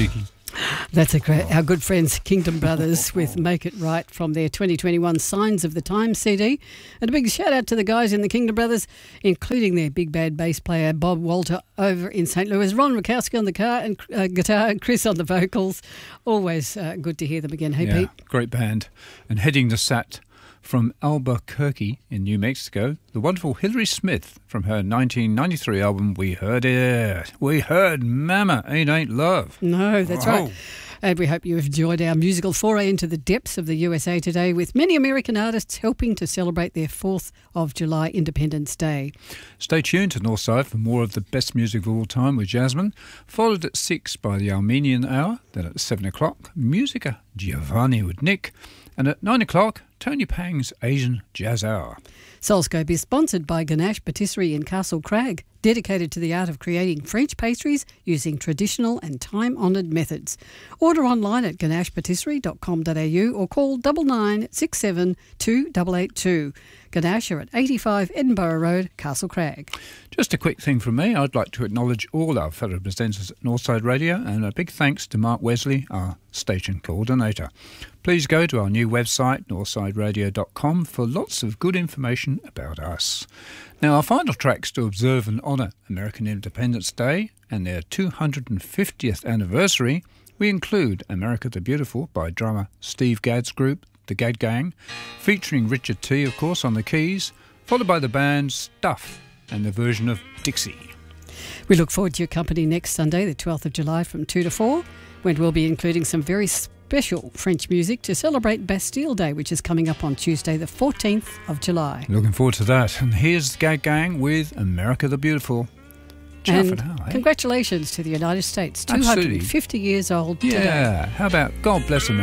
cheeky. That's our good friends Kingdom Brothers with Make It Right from their 2021 Signs of the Times CD. And a big shout out to the guys in the Kingdom Brothers, including their big bad bass player Bob Walter over in St. Louis, Ron Rakowski on the guitar and Chris on the vocals. Always good to hear them again. Hey, Pete. Great band. And heading the SAT from Albuquerque in New Mexico, the wonderful Hilary Smith from her 1993 album We Heard It. We heard Mama Ain't Love. No, that's right. And we hope you've enjoyed our musical foray into the depths of the USA today, with many American artists helping to celebrate their 4th of July Independence Day. Stay tuned to Northside for more of the best music of all time with Jasmine, followed at 6 by the Armenian Hour, then at 7 o'clock, Musica Giovanni with Nick, and at 9 o'clock, Tony Pang's Asian Jazz Hour. Soulscope is sponsored by Ganache Patisserie in Castle Crag, dedicated to the art of creating French pastries using traditional and time-honoured methods. Order online at ganachepatisserie.com.au or call 9967 2882. Ganache are at 85 Edinburgh Road, Castle Crag. Just a quick thing from me. I'd like to acknowledge all our fellow presenters at Northside Radio, and a big thanks to Mark Wesley, our station coordinator. Please go to our new website, northsideradio.com, for lots of good information about us. Now, our final tracks to observe and honour American Independence Day and their 250th anniversary, we include America the Beautiful by drummer Steve Gadd's group, the Gadd Gang, featuring Richard T, of course, on the keys, followed by the band Stuff and the version of Dixie. We look forward to your company next Sunday, the 12th of July, from 2 to 4, when we'll be including some very special French music to celebrate Bastille Day, which is coming up on Tuesday, the 14th of July. Looking forward to that. And here's the Gadd Gang with America the Beautiful. Ciao for now, congratulations to the United States, 250 years old today. Yeah, how about God bless America?